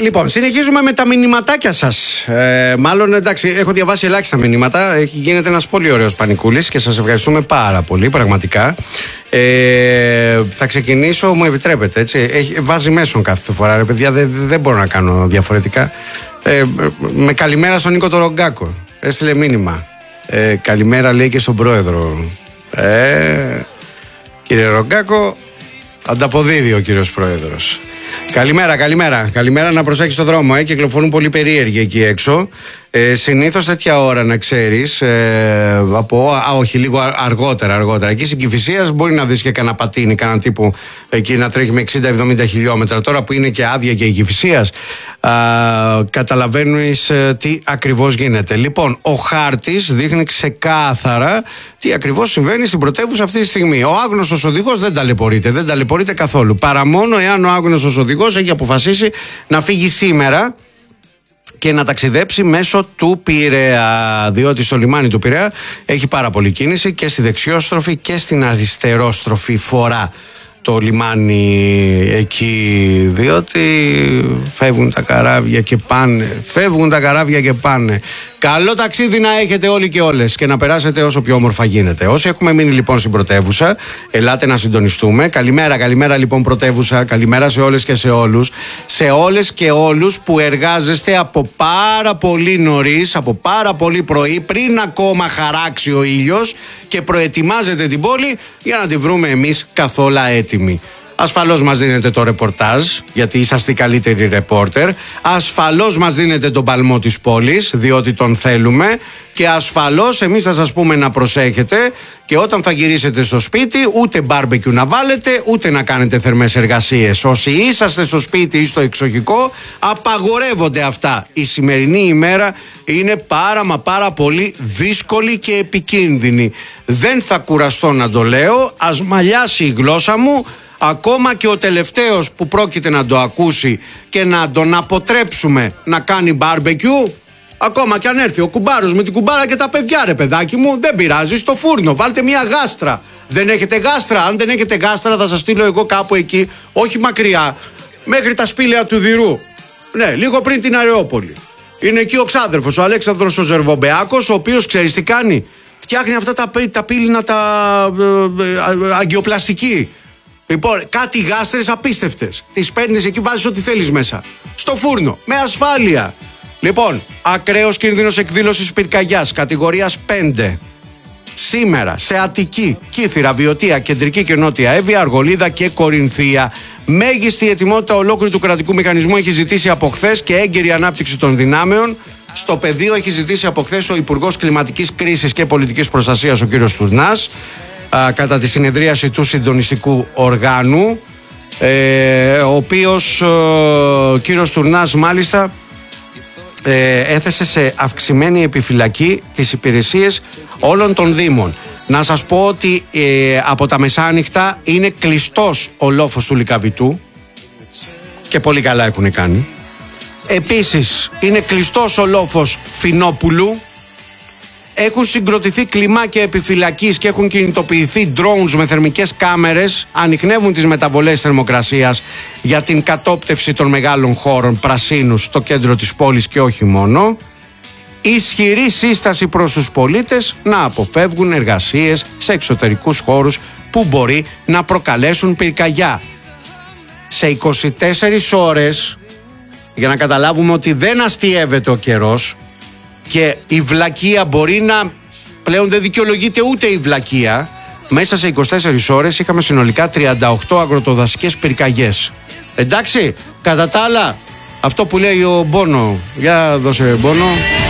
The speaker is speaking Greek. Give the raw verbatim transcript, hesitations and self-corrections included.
Λοιπόν, συνεχίζουμε με τα μηνυματάκια σας. Ε, μάλλον εντάξει, έχω διαβάσει ελάχιστα μηνύματα. Έχει γίνεται ένας πολύ ωραίος πανικούλης και σας ευχαριστούμε πάρα πολύ, πραγματικά. Ε, θα ξεκινήσω, μου επιτρέπετε, έτσι. Έχει, βάζει μέσον κάθε φορά, ρε παιδιά, δεν, δεν μπορώ να κάνω διαφορετικά. Ε, με καλημέρα στον Νίκο τον Ρογκάκο. Έστειλε μήνυμα. Ε, καλημέρα, λέει, και στον πρόεδρο. Ε, κύριε Ρογκάκο, ανταποδίδει ο κύριος πρόεδρος. Καλημέρα, καλημέρα. Καλημέρα, να προσέχεις το δρόμο, ε. Κυκλοφορούν πολύ περίεργοι εκεί έξω. Ε, συνήθως τέτοια ώρα, να ξέρεις, ε, από, α, όχι, λίγο αργότερα, αργότερα. Εκεί στην Κηφισίας μπορεί να δεις και κανένα πατίνι, κανέναν τύπου εκεί να τρέχει με εξήντα εβδομήντα χιλιόμετρα. Τώρα που είναι και άδεια και η Κηφισίας, καταλαβαίνεις ε, τι ακριβώς γίνεται. Λοιπόν, ο χάρτης δείχνει ξεκάθαρα τι ακριβώς συμβαίνει στην πρωτεύουσα αυτή τη στιγμή. Ο άγνωστος οδηγός δεν ταλαιπωρείται, δεν ταλαιπωρείται καθόλου. Παρά μόνο εάν ο άγνωστος οδηγός έχει αποφασίσει να φύγει σήμερα και να ταξιδέψει μέσω του Πειραιά, διότι στο λιμάνι του Πειραιά έχει πάρα πολύ κίνηση και στη δεξιόστροφη και στην αριστερόστροφη φορά το λιμάνι εκεί, διότι φεύγουν τα καράβια και πάνε, φεύγουν τα καράβια και πάνε. Καλό ταξίδι να έχετε όλοι και όλες και να περάσετε όσο πιο όμορφα γίνεται. Όσοι έχουμε μείνει λοιπόν στην πρωτεύουσα, ελάτε να συντονιστούμε. Καλημέρα, καλημέρα λοιπόν πρωτεύουσα, καλημέρα σε όλες και σε όλους. Σε όλες και όλους που εργάζεστε από πάρα πολύ νωρίς, από πάρα πολύ πρωί, πριν ακόμα χαράξει ο ήλιος και προετοιμάζετε την πόλη για να τη βρούμε εμείς καθόλου έτοιμη. Ασφαλώς μας δίνετε το ρεπορτάζ, γιατί είσαστε οι καλύτεροι ρεπόρτερ. Ασφαλώς μας δίνετε τον παλμό της πόλης, διότι τον θέλουμε. Και ασφαλώς εμείς θα σας πούμε να προσέχετε και όταν θα γυρίσετε στο σπίτι, ούτε μπάρμπεκιου να βάλετε, ούτε να κάνετε θερμές εργασίες. Όσοι είσαστε στο σπίτι ή στο εξοχικό, απαγορεύονται αυτά. Η σημερινή ημέρα είναι πάρα μα πάρα πολύ δύσκολη και επικίνδυνη. Δεν θα κουραστώ να το λέω, ας μαλλιάσει η γλώσσα μου. Ακόμα και ο τελευταίος που πρόκειται να το ακούσει και να τον αποτρέψουμε να κάνει μπάρμπεκιου, ακόμα και αν έρθει ο κουμπάρος με την κουμπάρα και τα παιδιά, ρε παιδάκι μου, δεν πειράζει, στο φούρνο βάλτε μια γάστρα. Δεν έχετε γάστρα? Αν δεν έχετε γάστρα θα σας στείλω εγώ κάπου εκεί, όχι μακριά, μέχρι τα σπήλαια του Δηρού. Ναι, λίγο πριν την Αρεόπολη. Είναι εκεί ο ξάδερφος, ο Αλέξανδρος ο Ζερβομπεάκος, ο οποίος ξέρεις τι κάνει? Φτιάχνει αυτά τα, τα πύληνα, τα ε, ε, ε, αγκιοπλαστική. Λοιπόν, κάτι γάστρες απίστευτες. Τις παίρνεις εκεί, βάζεις ό,τι θέλεις μέσα. Στο φούρνο, με ασφάλεια. Λοιπόν, ακραίος κίνδυνος εκδήλωσης πυρκαγιάς, κατηγορίας πέντε. Σήμερα, σε Αττική, Κύθυρα, Βιωτία, Κεντρική και Νότια Εύβοια, Αργολίδα και Κορινθία. Μέγιστη ετοιμότητα ολόκληρου του κρατικού μηχανισμού έχει ζητήσει από χθες και έγκαιρη ανάπτυξη των δυνάμεων. Στο πεδίο έχει ζητήσει από χθες ο Υπουργός Κλιματικής Κρίσης και Πολιτικής Προστασίας, ο κύριος Τουρνάς, κατά τη συνεδρίαση του συντονιστικού οργάνου, ε, ο οποίος ο κύριος Τουρνάς μάλιστα ε, έθεσε σε αυξημένη επιφυλακή τις υπηρεσίες όλων των δήμων. Να σας πω ότι ε, από τα μεσάνυχτα είναι κλειστός ο λόφος του Λυκαβητού και πολύ καλά έχουν κάνει. Επίσης είναι κλειστός ο λόφος Φινόπουλου. Έχουν συγκροτηθεί κλιμάκια επιφυλακής και έχουν κινητοποιηθεί drones με θερμικές κάμερες. Ανιχνεύουν τις μεταβολές θερμοκρασίας για την κατόπτευση των μεγάλων χώρων πρασίνους στο κέντρο της πόλης και όχι μόνο. Ισχυρή σύσταση προς τους πολίτες να αποφεύγουν εργασίες σε εξωτερικούς χώρους που μπορεί να προκαλέσουν πυρκαγιά. Σε είκοσι τέσσερις ώρες, για να καταλάβουμε ότι δεν αστιεύεται ο καιρός, και η βλακεία μπορεί να... πλέον δεν δικαιολογείται ούτε η βλακεία. Μέσα σε είκοσι τέσσερις ώρες είχαμε συνολικά τριάντα οκτώ αγροτοδασικές πυρκαγιές. Εντάξει, κατά τα άλλα, αυτό που λέει ο Μπόνο, για δώσε Μπόνο.